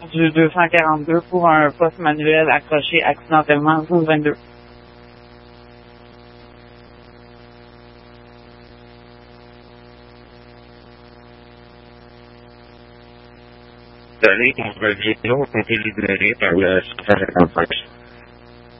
du 242 pour un poste manuel accroché accidentellement zone 22. Données qu'on revient, ont été libérées par le 155.